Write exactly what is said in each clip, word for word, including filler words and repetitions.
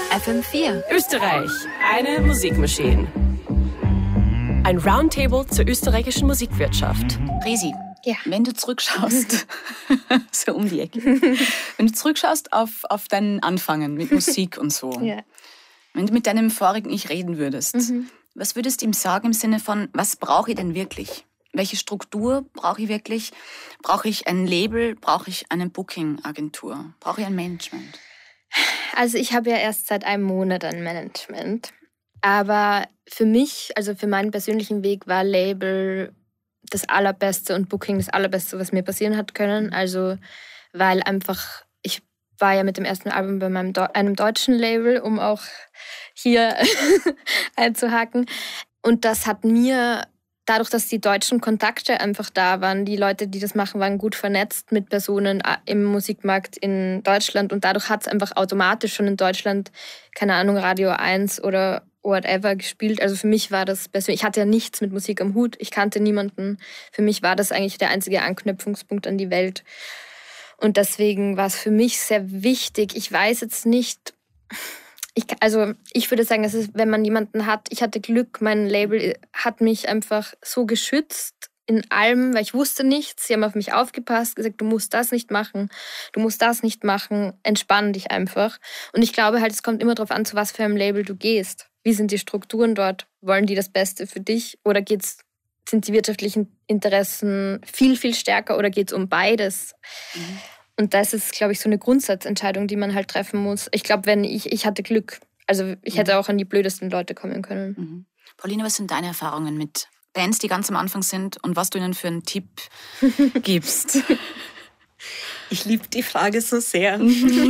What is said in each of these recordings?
F M vier. Österreich, eine Musikmaschine. Ein Roundtable zur österreichischen Musikwirtschaft. Resi, ja. Wenn du zurückschaust, so um die Ecke, wenn du zurückschaust auf, auf dein Anfangen mit Musik und so, ja. wenn du mit deinem vorigen Ich reden würdest, Mhm. was würdest du ihm sagen im Sinne von, was brauche ich denn wirklich? Welche Struktur brauche ich wirklich? Brauche ich ein Label? Brauche ich eine Booking-Agentur? Brauche ich ein Management? Also ich habe ja erst seit einem Monat ein Management. Aber für mich, also für meinen persönlichen Weg, war Label das Allerbeste und Booking das Allerbeste, was mir passieren hat können. Also weil einfach, ich war ja mit dem ersten Album bei meinem Deu- einem deutschen Label, um auch hier einzuhaken. Und das hat mir, dadurch, dass die deutschen Kontakte einfach da waren, die Leute, die das machen, waren gut vernetzt mit Personen im Musikmarkt in Deutschland. Und dadurch hat es einfach automatisch schon in Deutschland, keine Ahnung, Radio eins oder whatever gespielt. Also für mich war das persönlich, ich hatte ja nichts mit Musik am Hut, ich kannte niemanden. Für mich war das eigentlich der einzige Anknüpfungspunkt an die Welt. Und deswegen war es für mich sehr wichtig. Ich weiß jetzt nicht, ich, also ich würde sagen, es ist, wenn man jemanden hat, ich hatte Glück, mein Label hat mich einfach so geschützt in allem, weil ich wusste nichts. Sie haben auf mich aufgepasst, gesagt, du musst das nicht machen, du musst das nicht machen, entspann dich einfach. Und ich glaube halt, es kommt immer darauf an, zu was für einem Label du gehst. Wie sind die Strukturen dort? Wollen die das Beste für dich? Oder geht's, sind die wirtschaftlichen Interessen viel, viel stärker oder geht es um beides? Mhm. Und das ist, glaube ich, so eine Grundsatzentscheidung, die man halt treffen muss. Ich glaube, wenn ich, ich hatte Glück. Also ich hätte auch an die blödesten Leute kommen können. Mhm. Pauline, was sind deine Erfahrungen mit Bands, die ganz am Anfang sind und was du ihnen für einen Tipp gibst? Ich liebe die Frage so sehr,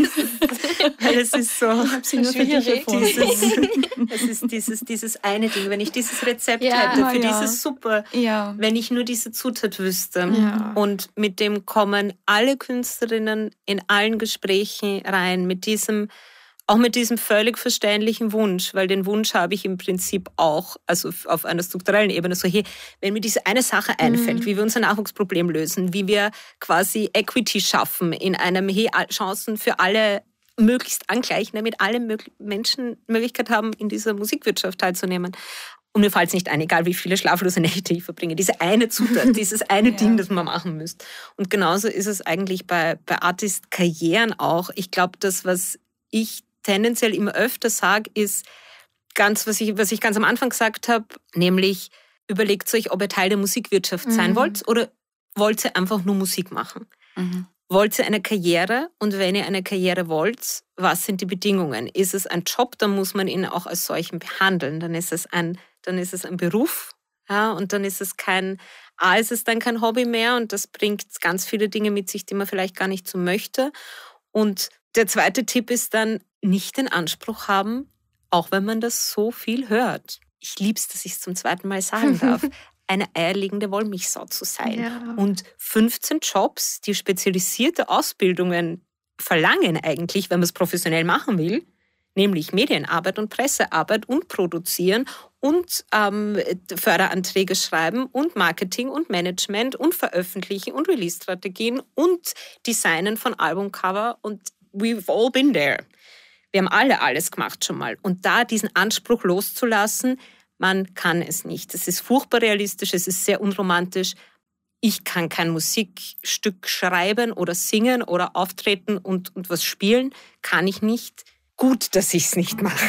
weil es ist so schwierig. Dieses, es ist dieses, dieses eine Ding, wenn ich dieses Rezept ja, hätte für ja. diese Suppe, ja. wenn ich nur diese Zutat wüsste. Ja. Und mit dem kommen alle Künstlerinnen in allen Gesprächen rein, mit diesem, auch mit diesem völlig verständlichen Wunsch, weil den Wunsch habe ich im Prinzip auch, also auf einer strukturellen Ebene, so hey, wenn mir diese eine Sache einfällt, mhm. wie wir unser Nachwuchsproblem lösen, wie wir quasi Equity schaffen in einem, hey, Chancen für alle möglichst angleichen, damit alle Mög- Menschen Möglichkeit haben, in dieser Musikwirtschaft teilzunehmen. Und mir fällt es nicht ein, egal wie viele schlaflose Nächte ich verbringe, diese eine Zutat, dieses eine ja. Ding, das man machen müsst. Und genauso ist es eigentlich bei, bei Artist-Karrieren auch. Ich glaube, das, was ich tendenziell immer öfter sage, ist ganz, was ich, was ich ganz am Anfang gesagt habe, nämlich überlegt euch, ob ihr Teil der Musikwirtschaft mhm. sein wollt oder wollt ihr einfach nur Musik machen. Mhm. Wollt ihr eine Karriere und wenn ihr eine Karriere wollt, was sind die Bedingungen? Ist es ein Job, dann muss man ihn auch als solchen behandeln. Dann ist es ein, dann ist es ein Beruf, ja, und dann ist es kein, A, ist es dann kein Hobby mehr und das bringt ganz viele Dinge mit sich, die man vielleicht gar nicht so möchte. Und der zweite Tipp ist dann, nicht den Anspruch haben, auch wenn man das so viel hört. Ich liebe es, dass ich es zum zweiten Mal sagen darf, eine eierlegende Wollmilchsau zu sein. Ja. Und fünfzehn Jobs, die spezialisierte Ausbildungen verlangen eigentlich, wenn man es professionell machen will, nämlich Medienarbeit und Pressearbeit und Produzieren und ähm, Förderanträge schreiben und Marketing und Management und Veröffentlichen und Release-Strategien und Designen von Albumcover und we've all been there. Wir haben alle alles gemacht schon mal. Und da diesen Anspruch loszulassen, man kann es nicht. Es ist furchtbar realistisch, es ist sehr unromantisch. Ich kann kein Musikstück schreiben oder singen oder auftreten und, und was spielen, kann ich nicht. Gut, dass ich es nicht mache.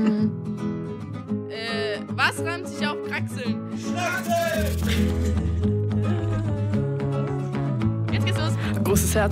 äh, was reimt sich auf Kraxeln? Kraxeln!